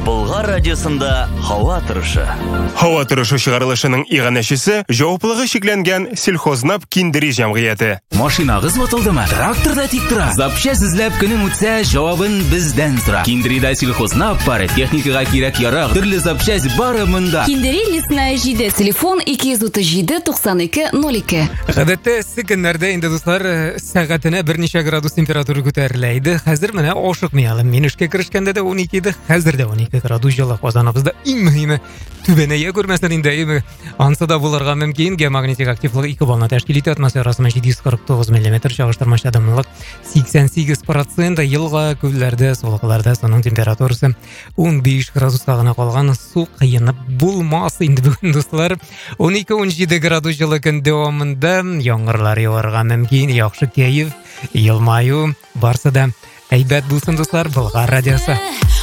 Болгар радиосында һава торышы. Һава торышы чыгарылышының иганәчесе җаваплылыгы шикләнгән сельхознап киндери җәмгыяте. Машинагыз ватылдымы? Тракторда тик тора. Запчасть эзләп көнең үтсә, җавабын бездән сора. Киндерида сельхознап бары, техникага кирәк ярак, төрле запчасть бары монда. Киндери лесная җиде, телефон 237-92-02. Гадәттә сикеннәрдә инде дуслар сәгатенә берничә градус температура күтәрелә иде. Хәзер менә ашыкмыялым. Мин эшкә керешкәндә дә 12 иде, хәзер дә 12 градус җылы Казаныбызда. Иң мөһиме түбәнәя күрмәсен инде. Ансы да булырга мөмкин. Геомагнитик активлыгы 2 баллны тәшкил итә, атмосферасы 749 мм, чагыштырмача дымлылык 88%, елга күлләрдә, сулыкларда суның температурасы 15 градуска гына калган. Су кыенып булмас инде бүген дуслар. 12-17 градус җылы көн дәвамында яңгырлар яварга мөмкин. Яхшы кәеф, елмаю барсы да әйбәт булсын дуслар. Болгар радиосы.